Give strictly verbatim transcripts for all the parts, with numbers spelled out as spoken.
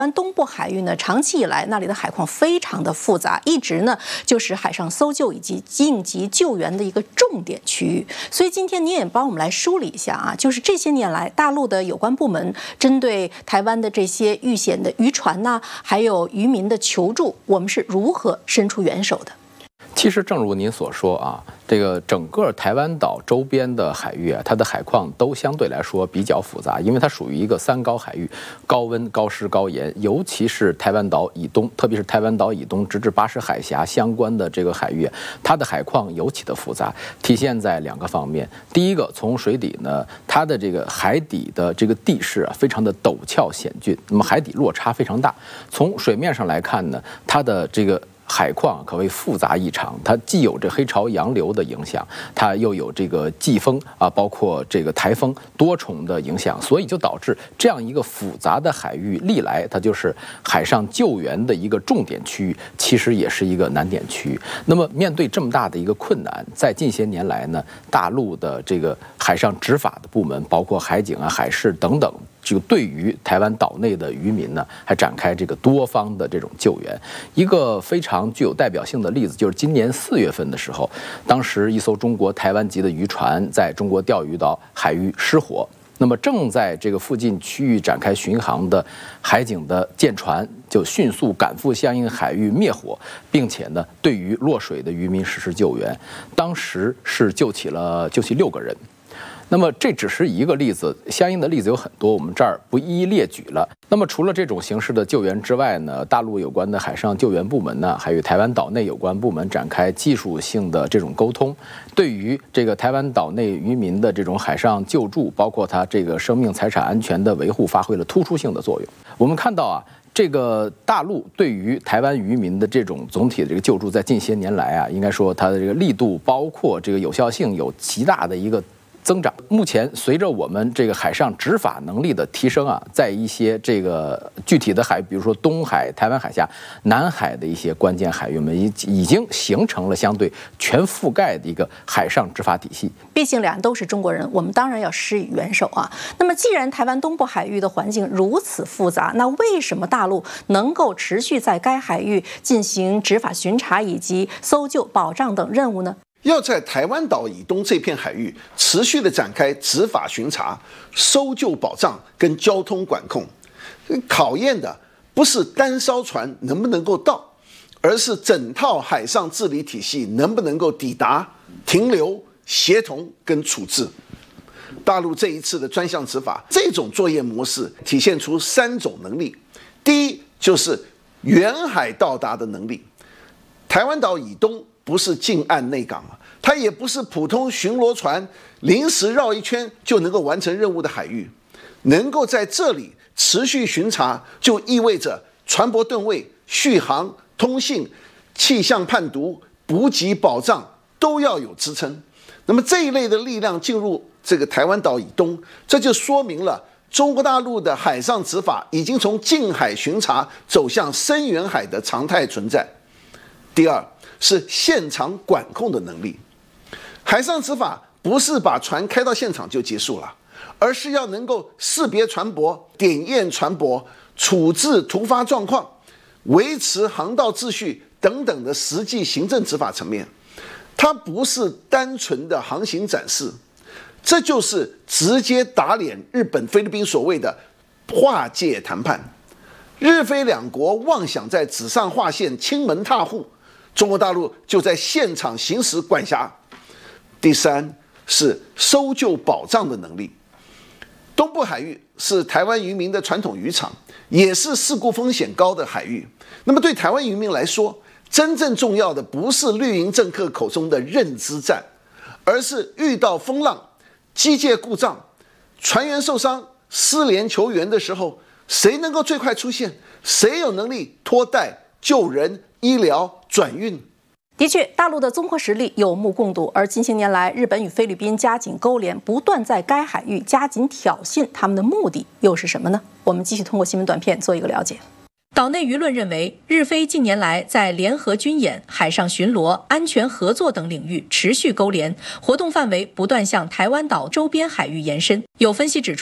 东部海域呢，长期以来那里的海况非常的复杂，一直呢就是海上搜救以及应急救援的一个重点区域。所以今天您也帮我们来梳理一下啊，就是这些年来大陆的有关部门针对台湾的这些遇险的渔船呐、啊，还有渔民的求助，我们是如何伸出援手的？ 其实，正如您所说啊，这个整个台湾岛周边的海域啊，它的海况都相对来说比较复杂，因为它属于一个三高海域，高温、高湿、高盐，尤其是台湾岛以东，特别是台湾岛以东直至巴士海峡相关的这个海域，它的海况尤其的复杂，体现在两个方面。第一个，从水底呢，它的这个海底的这个地势啊，非常的陡峭险峻，那么海底落差非常大。从水面上来看呢，它的这个海况可谓复杂异常，它既有这黑潮洋流的影响，它又有这个季风啊，包括这个台风多重的影响，所以就导致这样一个复杂的海域，历来它就是海上救援的一个重点区域，其实也是一个难点区域。那么面对这么大的一个困难，在近些年来呢，大陆的这个海上执法的部门，包括海警啊、海事等等，就对于台湾岛内的渔民呢，还展开这个多方的这种救援。一个非常具有代表性的例子，就是今年四月份的时候，当时一艘中国台湾籍的渔船在中国钓鱼岛海域失火，那么正在这个附近区域展开巡航的海警的舰船就迅速赶赴相应海域灭火，并且呢，对于落水的渔民实施救援，当时是救起了救起六个人。那么这只是一个例子，相应的例子有很多，我们这儿不一一列举了。那么除了这种形式的救援之外呢，大陆有关的海上救援部门呢，还有台湾岛内有关部门展开技术性的这种沟通，对于这个台湾岛内渔民的这种海上救助，包括他这个生命财产安全的维护，发挥了突出性的作用。我们看到啊，这个大陆对于台湾渔民的这种总体的这个救助，在近些年来啊，应该说它的这个力度，包括这个有效性，有极大的一个增长。目前随着我们这个海上执法能力的提升啊，在一些这个具体的海域，比如说东海、台湾海峡、南海的一些关键海域，我们已已经形成了相对全覆盖的一个海上执法体系。 毕竟两人都是中国人，我们当然要施以援手啊。那么既然台湾东部海域的环境如此复杂，那为什么大陆能够持续在该海域进行执法巡查以及搜救、保障等任务呢？ 要在台湾岛以东这片海域持续的展开执法巡查、搜救保障跟交通管控，考验的不是单艘船能不能够到，而是整套海上治理体系能不能够抵达、停留、协同跟处置。大陆这一次的专项执法，这种作业模式体现出三种能力。第一，就是远海到达的能力。台湾岛以东不是近岸内港啊，它也不是普通巡逻船临时绕一圈就能够完成任务的海域。能够在这里持续巡查，就意味着船舶吨位、续航、通信、气象判读、补给保障都要有支撑。那么这一类的力量进入这个台湾岛以东，这就说明了中国大陆的海上执法已经从近海巡查走向深远海的常态存在。第二，是现场管控的能力。海上执法不是把船开到现场就结束了，而是要能够识别船舶、点验船舶、处置突发状况、维持航道秩序等等的实际行政执法层面。它不是单纯的航行展示，这就是直接打脸日本、菲律宾所谓的划界谈判。日菲两国妄想在纸上划线、亲门踏户，中国大陆就在现场行使管辖。第三是搜救保障的能力。东部海域是台湾渔民的传统渔场，也是事故风险高的海域。那么对台湾渔民来说，真正重要的不是绿营政客口中的认知战，而是遇到风浪、机械故障、船员受伤、失联求援的时候，谁能够最快出现？谁有能力拖带、救人、医疗、转运？ 的确，大陆的综合实力有目共睹，而近些年来，日本与菲律宾加紧勾连，不断在该海域加紧挑衅，他们的目的又是什么呢？我们继续通过新闻短片做一个了解。岛内舆论认为，日菲近年来在联合军演、海上巡逻、安全合作等领域持续勾连，活动范围不断向台湾岛周边海域延伸。有分析指出，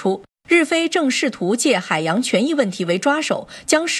日菲正试图借海洋权益问题为抓手，将